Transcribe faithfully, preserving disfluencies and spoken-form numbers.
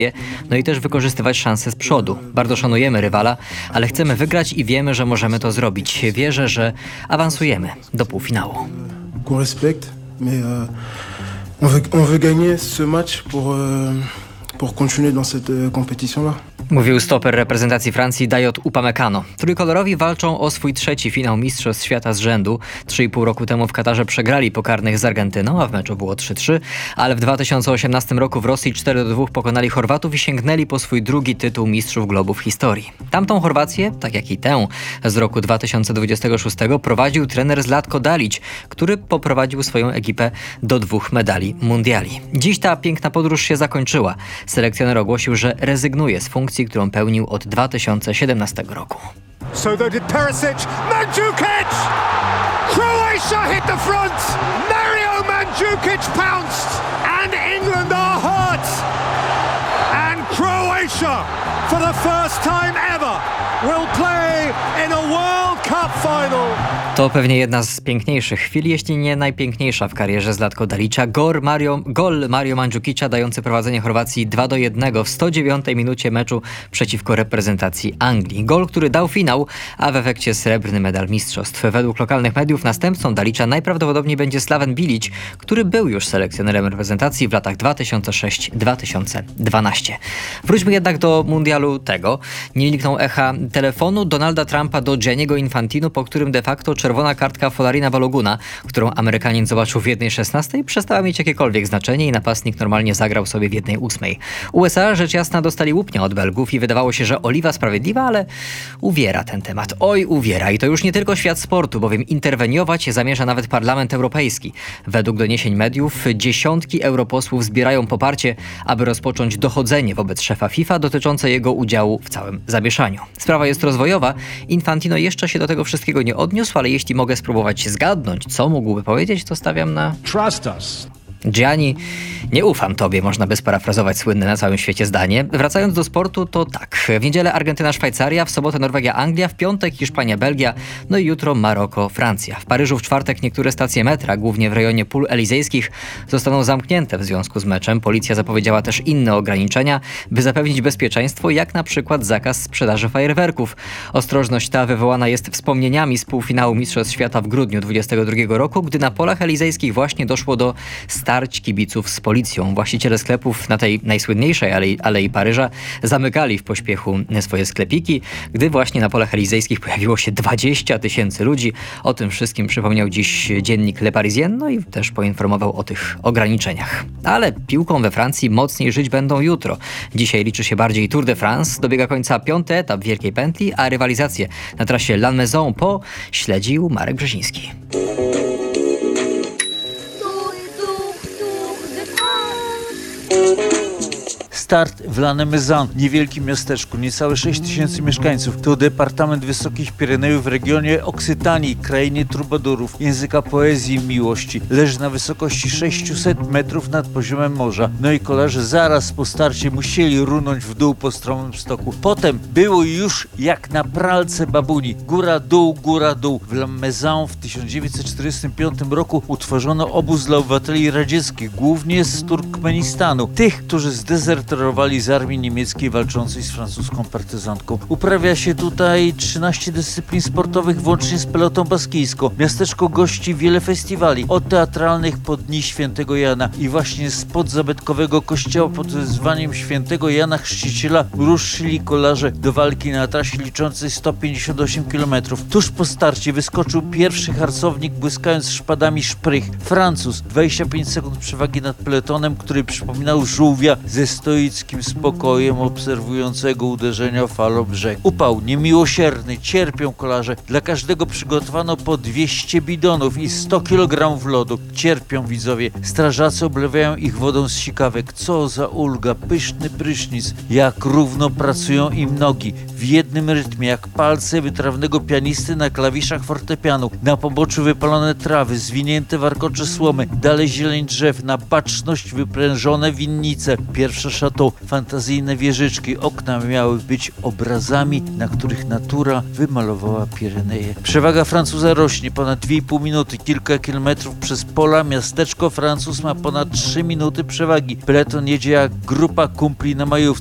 no i też wykorzystywać szanse z przodu. Bardzo szanujemy rywala, ale chcemy wygrać i wiemy, że możemy to zrobić. Wierzę, że awansujemy do półfinału. Qu'on respecte, mais euh, on veut on veut gagner ce match pour euh, pour continuer dans cette euh, compétition-là. Mówił stoper reprezentacji Francji Dayot Upamecano. Trójkolorowi walczą o swój trzeci finał Mistrzostw Świata z rzędu. Trzy i pół roku temu w Katarze przegrali pokarnych z Argentyną, a w meczu było trzy trzy, ale w dwa tysiące osiemnastym roku w Rosji cztery do dwóch pokonali Chorwatów i sięgnęli po swój drugi tytuł Mistrzów Globu w historii. Tamtą Chorwację, tak jak i tę z roku dwa tysiące dwudziestego szóstego, prowadził trener Zlatko Dalić, który poprowadził swoją ekipę do dwóch medali mundiali. Dziś ta piękna podróż się zakończyła. Selekcjoner ogłosił, że rezygnuje z funkcji, którą pełnił od dwa tysiące siedemnastego roku. So though did Perisic, Mandzukic! Croatia hit the front! Mario Mandzukic pounced! And England are hurt! And Croatia, for the first time ever, will play in a World Cup final! To pewnie jedna z piękniejszych chwil, jeśli nie najpiękniejsza w karierze Zlatko Dalicza. Gol Mario, gol Mario Mandzukicia dający prowadzenie Chorwacji dwa do jednego w sto dziewiątej minucie meczu przeciwko reprezentacji Anglii. Gol, który dał finał, a w efekcie srebrny medal mistrzostw. Według lokalnych mediów następcą Dalicza najprawdopodobniej będzie Slaven Bilic, który był już selekcjonerem reprezentacji w latach dwa tysiące szóstym do dwa tysiące dwunastego. Wróćmy jednak do mundialu tego. Nie milkną echa telefonu Donalda Trumpa do Gianniego Infantino, po którym de facto czerwona kartka Folarina Baloguna, którą Amerykanin zobaczył w jednej szesnastej, przestała mieć jakiekolwiek znaczenie i napastnik normalnie zagrał sobie w jednej ósmej. U S A rzecz jasna dostali łupnia od Belgów i wydawało się, że oliwa sprawiedliwa, ale uwiera ten temat. Oj, uwiera. I to już nie tylko świat sportu, bowiem interweniować zamierza nawet Parlament Europejski. Według doniesień mediów dziesiątki europosłów zbierają poparcie, aby rozpocząć dochodzenie wobec szefa FIFA dotyczące jego udziału w całym zamieszaniu. Sprawa jest rozwojowa. Infantino jeszcze się do tego wszystkiego nie odniósł, ale jeśli mogę spróbować zgadnąć, co mógłby powiedzieć, to stawiam na... Trust us. Gianni, nie ufam tobie, można by sparafrazować słynne na całym świecie zdanie. Wracając do sportu, to tak. W niedzielę Argentyna, Szwajcaria, w sobotę Norwegia, Anglia, w piątek Hiszpania, Belgia, no i jutro Maroko, Francja. W Paryżu w czwartek niektóre stacje metra, głównie w rejonie pól elizejskich, zostaną zamknięte w związku z meczem. Policja zapowiedziała też inne ograniczenia, by zapewnić bezpieczeństwo, jak na przykład zakaz sprzedaży fajerwerków. Ostrożność ta wywołana jest wspomnieniami z półfinału Mistrzostw Świata w grudniu dwudziestego drugiego roku, gdy na polach elizejskich właśnie doszło do starć kibiców z policją. Właściciele sklepów na tej najsłynniejszej alei, alei Paryża zamykali w pośpiechu swoje sklepiki, gdy właśnie na polach elizejskich pojawiło się dwadzieścia tysięcy ludzi. O tym wszystkim przypomniał dziś dziennik Le Parisien, no i też poinformował o tych ograniczeniach. Ale piłką we Francji mocniej żyć będą jutro. Dzisiaj liczy się bardziej Tour de France, dobiega końca piąty etap Wielkiej Pętli, a rywalizację na trasie La Maison Po śledził Marek Brzeziński. Start w La Maison, niewielkim miasteczku, niecałe sześć tysięcy mieszkańców. To departament Wysokich Pirenejów w regionie Oksytanii, krainie trubadurów, języka poezji i miłości. Leży na wysokości sześćset metrów nad poziomem morza. No i kolarze zaraz po starcie musieli runąć w dół po stromym stoku. Potem było już jak na pralce babuni. Góra, dół, góra, dół. W La Maison w tysiąc dziewięćset czterdziestym piątym roku utworzono obóz dla obywateli radzieckich, głównie z Turkmenistanu. Tych, którzy zdezerterowali z armii niemieckiej walczącej z francuską partyzantką. Uprawia się tutaj trzynaście dyscyplin sportowych, włącznie z pelotą baskijską. Miasteczko gości wiele festiwali, od teatralnych po Dni Świętego Jana i właśnie spod zabytkowego kościoła pod wezwaniem Świętego Jana Chrzciciela ruszyli kolarze do walki na trasie liczącej sto pięćdziesiąt osiem kilometrów. Tuż po starcie wyskoczył pierwszy harcownik, błyskając szpadami szprych. Francuz, dwadzieścia pięć sekund przewagi nad peletonem, który przypominał żółwia ze stoickim spokojem obserwującego uderzenia fal o brzeg. Upał niemiłosierny, cierpią kolarze. Dla każdego przygotowano po dwieście bidonów i sto kilogramów lodu. Cierpią widzowie. Strażacy oblewają ich wodą z sikawek. Co za ulga, pyszny prysznic. Jak równo pracują im nogi. W jednym rytmie, jak palce wytrawnego pianisty na klawiszach fortepianu. Na poboczu wypalone trawy, zwinięte warkocze słomy. Dalej zieleń drzew, na baczność wyprężone winnice. Pierwsza szata to fantazyjne wieżyczki. Okna miały być obrazami, na których natura wymalowała Pireneje. Przewaga Francuza rośnie ponad dwie i pół minuty, kilka kilometrów przez pola, miasteczko. Francuz ma ponad trzy minuty przewagi. Peleton jedzie jak grupa kumpli na majówce.